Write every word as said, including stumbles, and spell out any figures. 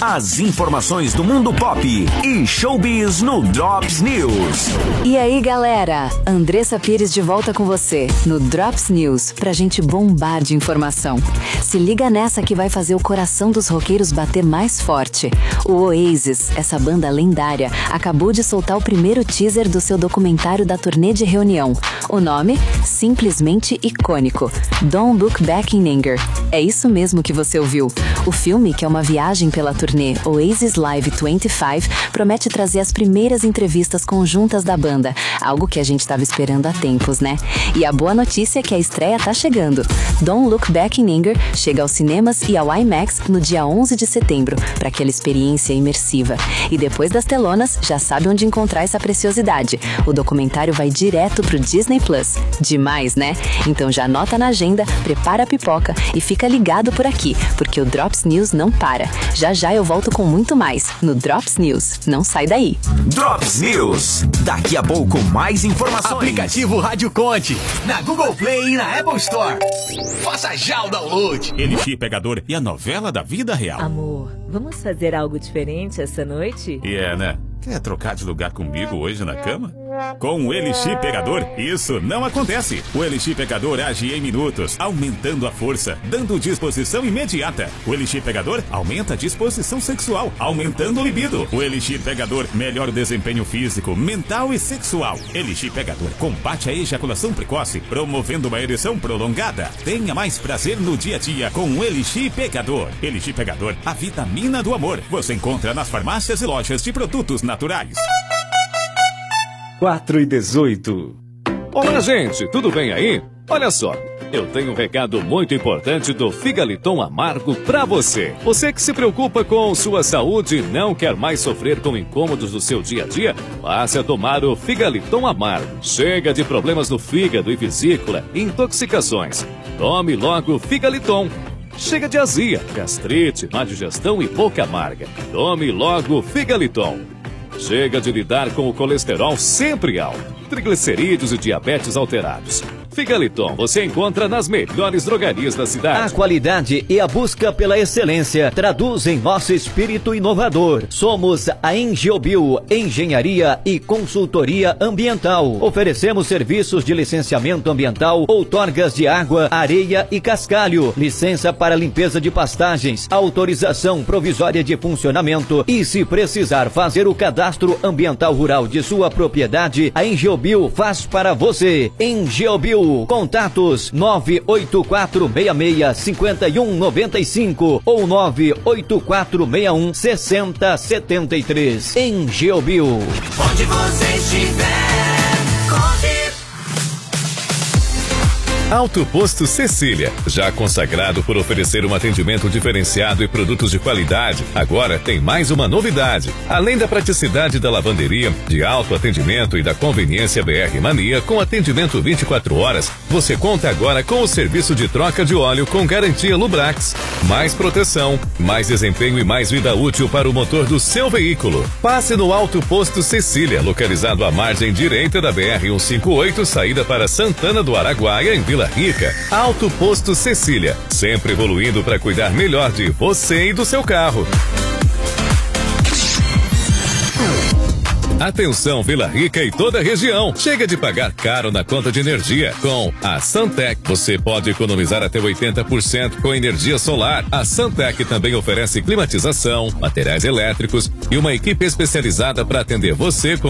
As informações do mundo pop e showbiz no Drops News. E aí, galera? Andressa Pires de volta com você no Drops News, pra gente bombar de informação. Se liga nessa que vai fazer o coração dos roqueiros bater mais forte. O Oasis, essa banda lendária, acabou de soltar o primeiro teaser do seu documentário da turnê de reunião. O nome? Simplesmente icônico. Don't Look Back in Anger. É isso mesmo que você ouviu. O filme, que é uma viagem pela turnê Oasis Live vinte e cinco, promete trazer as primeiras entrevistas conjuntas da banda, algo que a gente estava esperando há tempos, né? E a boa notícia é que a estreia tá chegando. Don't Look Back in Anger chega aos cinemas e ao IMAX no dia onze de setembro, para aquela experiência imersiva. E depois das telonas, já sabe onde encontrar essa preciosidade. O documentário vai direto pro Disney Plus. Demais, né? Então já anota na agenda, prepara a pipoca e fica ligado por aqui, porque o Drops News não para. Já já eu volto com muito mais no Drops News. Não sai daí. Drops News. Daqui a pouco mais informações. Aplicativo Rádio Conte, na Google Play e na Apple Store. Faça já o download. Elixir Pegador e a novela da vida real. Amor, vamos fazer algo diferente essa noite? E é, né? Quer trocar de lugar comigo hoje na cama? Com o Elixir Pegador, isso não acontece. O Elixir Pegador age em minutos, aumentando a força, dando disposição imediata. O Elixir Pegador aumenta a disposição sexual, aumentando o libido. O Elixir Pegador melhora o desempenho físico, mental e sexual. Elixir Pegador combate a ejaculação precoce, promovendo uma ereção prolongada. Tenha mais prazer no dia a dia com o Elixir Pegador. Elixir Pegador, a vitamina do amor. Você encontra nas farmácias e lojas de produtos naturais. quatro e dezoito. Olá, gente, tudo bem aí? Olha só, eu tenho um recado muito importante do Figaliton Amargo pra você. Você que se preocupa com sua saúde e não quer mais sofrer com incômodos do seu dia a dia, passe a tomar o Figaliton Amargo. Chega de problemas no fígado e vesícula, intoxicações. Tome logo o Figaliton. Chega de azia, gastrite, má digestão e boca amarga. Tome logo o Figaliton. Chega de lidar com o colesterol sempre alto, triglicerídeos e diabetes alterados. Figaliton você encontra nas melhores drogarias da cidade. A qualidade e a busca pela excelência traduzem nosso espírito inovador. Somos a Engiobio, Engenharia e Consultoria Ambiental. Oferecemos serviços de licenciamento ambiental, outorgas de água, areia e cascalho, licença para limpeza de pastagens, autorização provisória de funcionamento e, se precisar fazer o cadastro ambiental rural de sua propriedade, a Engiobio faz para você. Engiobio. Contatos nove oito quatro seis seis cinco um nove cinco ou nove oito quatro seis um seis zero sete três. Engiobio. Onde você estiver, conte. Alto Posto Cecília, já consagrado por oferecer um atendimento diferenciado e produtos de qualidade, agora tem mais uma novidade. Além da praticidade da lavanderia, de alto atendimento e da conveniência B R Mania com atendimento vinte e quatro horas, você conta agora com o serviço de troca de óleo com garantia Lubrax. Mais proteção, mais desempenho e mais vida útil para o motor do seu veículo. Passe no Alto Posto Cecília, localizado à margem direita da B R cento e cinquenta e oito, saída para Santana do Araguaia, em Vila Rica. Alto Posto Cecília, sempre evoluindo para cuidar melhor de você e do seu carro. Atenção Vila Rica e toda a região. Chega de pagar caro na conta de energia. Com a Santec, você pode economizar até oitenta por cento com energia solar. A Santec também oferece climatização, materiais elétricos e uma equipe especializada para atender você com